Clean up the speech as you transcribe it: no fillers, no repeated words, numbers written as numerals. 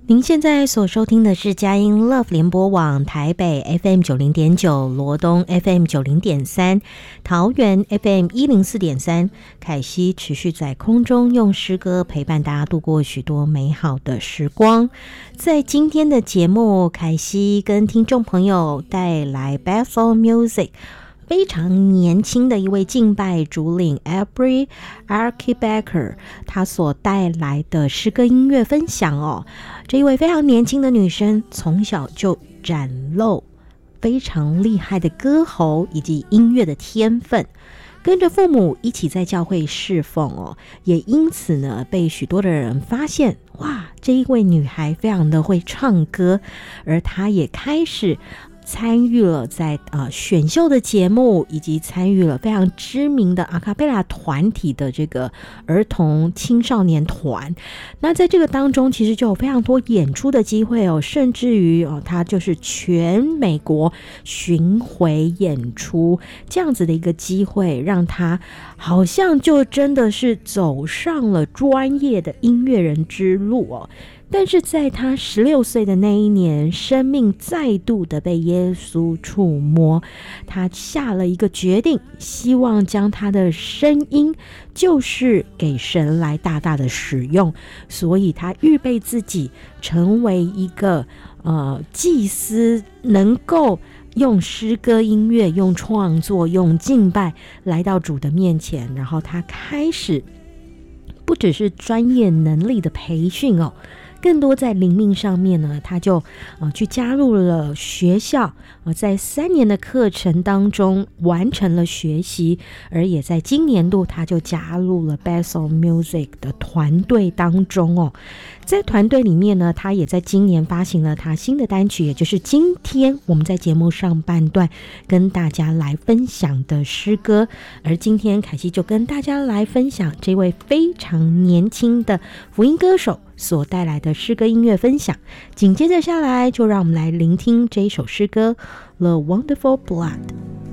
您现在所收听的是佳音 Love 联播网台北 FM 90.9、罗东 FM 90.3、桃园 FM 104.3。凯西持续在空中用诗歌陪伴大家度过许多美好的时光。在今天的节目，凯西跟听众朋友带来 Bethel Music非常年轻的一位敬拜主领 Aubrey Archibald 他所带来的诗歌音乐分享哦。这一位非常年轻的女生从小就展露非常厉害的歌喉以及音乐的天分，跟着父母一起在教会侍奉哦，也因此呢被许多的人发现，哇，这一位女孩非常的会唱歌，而她也开始参与了在选秀的节目，以及参与了非常知名的阿卡贝拉团体的这个儿童青少年团。那在这个当中其实就有非常多演出的机会哦，甚至于他就是全美国巡回演出这样子的一个机会，让他好像就真的是走上了专业的音乐人之路哦。但是在他16岁的那一年，生命再度的被耶稣触摸，他下了一个决定，希望将他的声音就是给神来大大的使用，所以他预备自己成为一个祭司，能够用诗歌音乐、用创作、用敬拜来到主的面前。然后他开始不只是专业能力的培训哦，更多在灵命上面呢，他就去加入了学校，在3年的课程当中完成了学习，而也在今年度他就加入了 Bethel Music 的团队当中哦。在团队里面呢，他也在今年发行了他新的单曲，也就是今天我们在节目上半段跟大家来分享的诗歌。而今天凯西就跟大家来分享这位非常年轻的福音歌手所带来的诗歌音乐分享。紧接着下来就让我们来聆听这一首诗歌 The Wonderful Blood。